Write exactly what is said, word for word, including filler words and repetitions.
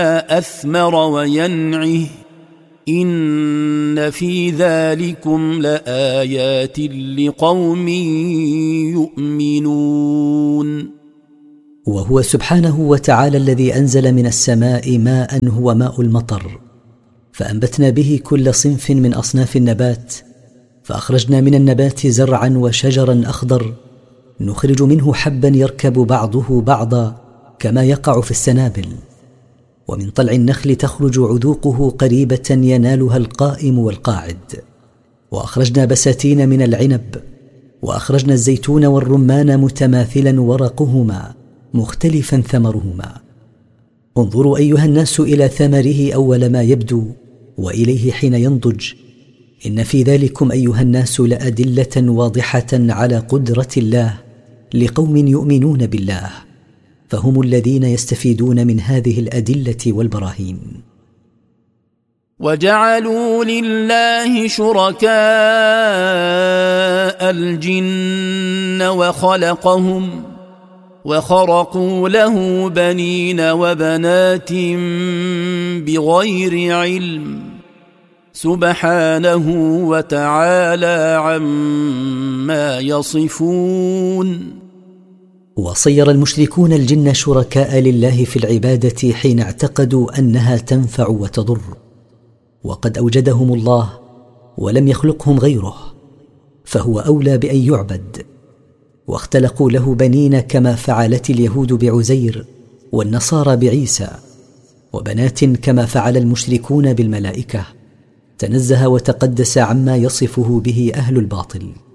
أثمر وينعه إن في ذلكم لآيات لقوم يؤمنون. وهو سبحانه وتعالى الذي أنزل من السماء ماء هو ماء المطر، فأنبتنا به كل صنف من أصناف النبات، فأخرجنا من النبات زرعا وشجرا أخضر نخرج منه حبا يركب بعضه بعضا كما يقع في السنابل. ومن طلع النخل تخرج عذوقه قريبة ينالها القائم والقاعد. وأخرجنا بساتين من العنب، وأخرجنا الزيتون والرمان متماثلا ورقهما مختلفا ثمرهما. انظروا أيها الناس إلى ثمره أول ما يبدو وإليه حين ينضج. إن في ذلكم أيها الناس لأدلة واضحة على قدرة الله لقوم يؤمنون بالله، فهم الذين يستفيدون من هذه الأدلة والبراهين. وجعلوا لله شركاء الجن وخلقهم وخرقوا له بنين وبنات بغير علم سبحانه وتعالى عما يصفون. وصير المشركون الجن شركاء لله في العبادة حين اعتقدوا أنها تنفع وتضر، وقد أوجدهم الله ولم يخلقهم غيره، فهو أولى بأن يعبد. واختلقوا له بنين كما فعلت اليهود بعزير والنصارى بعيسى، وبنات كما فعل المشركون بالملائكة. تنزه وتقدس عما يصفه به أهل الباطل.